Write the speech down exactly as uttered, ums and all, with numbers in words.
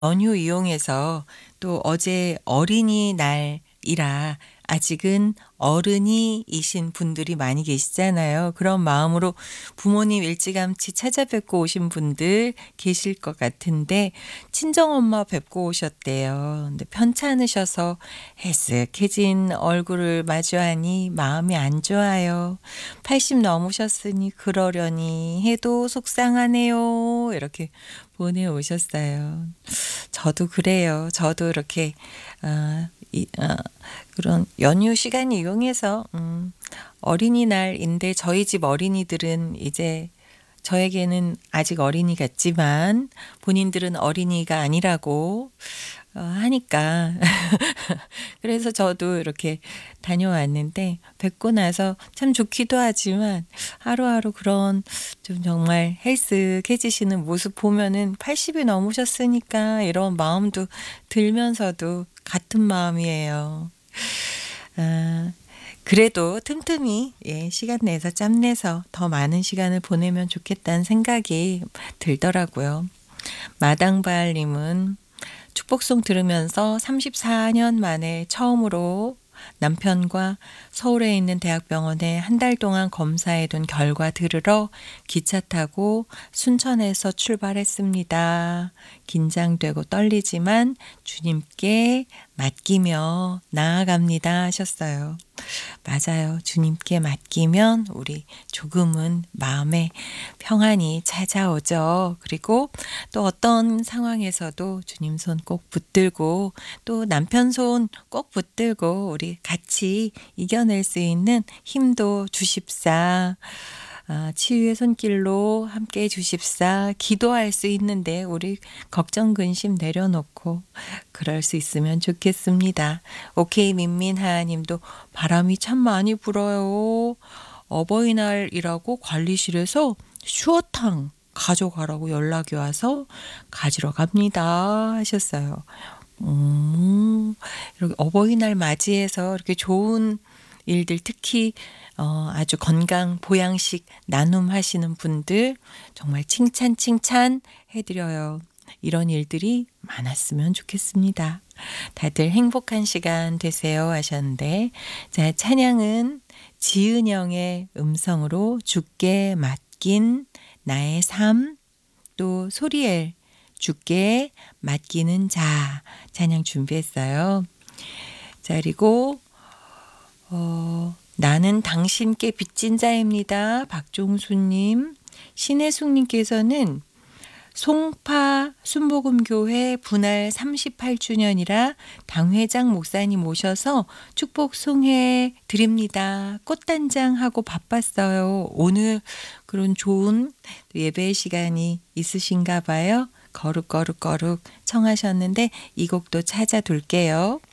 연휴 이용해서 또 어제 어린이날이라 아직은 어른이이신 분들이 많이 계시잖아요. 그런 마음으로 부모님 일찌감치 찾아뵙고 오신 분들 계실 것 같은데 친정엄마 뵙고 오셨대요. 근데 편찮으셔서 해쓱해진 얼굴을 마주하니 마음이 안 좋아요. 팔십 넘으셨으니 그러려니 해도 속상하네요. 이렇게 보내오셨어요. 저도 그래요. 저도 이렇게 어, 이, 어, 그런 연휴 시간 이용해서 음, 어린이날인데 저희 집 어린이들은 이제 저에게는 아직 어린이 같지만 본인들은 어린이가 아니라고 어, 하니까 그래서 저도 이렇게 다녀왔는데 뵙고 나서 참 좋기도 하지만 하루하루 그런 좀 정말 헬스해지시는 모습 보면은 팔십이 넘으셨으니까 이런 마음도 들면서도 같은 마음이에요. 아, 그래도 틈틈이 예, 시간 내서 짬 내서 더 많은 시간을 보내면 좋겠다는 생각이 들더라고요. 마당발님은 축복송 들으면서 삼십사 년 만에 처음으로 남편과 서울에 있는 대학병원에 한 달 동안 검사해둔 결과 들으러 기차 타고 순천에서 출발했습니다. 긴장되고 떨리지만 주님께 맡기며 나아갑니다 하셨어요. 맞아요. 주님께 맡기면 우리 조금은 마음에 평안이 찾아오죠. 그리고 또 어떤 상황에서도 주님 손 꼭 붙들고 또 남편 손 꼭 붙들고 우리 같이 이겨낼 수 있는 힘도 주십사. 아, 치유의 손길로 함께 해주십사. 기도할 수 있는데 우리 걱정 근심 내려놓고 그럴 수 있으면 좋겠습니다. 오케이 민민하님도 바람이 참 많이 불어요. 어버이날이라고 관리실에서 슈어탕 가져가라고 연락이 와서 가지러 갑니다 하셨어요. 음, 이렇게 어버이날 맞이해서 이렇게 좋은 일들 특히 어, 아주 건강 보양식 나눔하시는 분들 정말 칭찬 칭찬 해드려요. 이런 일들이 많았으면 좋겠습니다. 다들 행복한 시간 되세요 하셨는데 자 찬양은 지은영의 음성으로 주께 맡긴 나의 삶 또 소리엘 주께 맡기는 자 찬양 준비했어요. 자 그리고 어, 나는 당신께 빚진 자입니다. 박종수님, 신혜숙님께서는 송파 순복음교회 분할 삼십팔 주년이라 당회장 목사님 모셔서 축복 송해 드립니다. 꽃단장하고 바빴어요. 오늘 그런 좋은 예배 시간이 있으신가 봐요. 거룩거룩거룩 청하셨는데 이 곡도 찾아둘게요.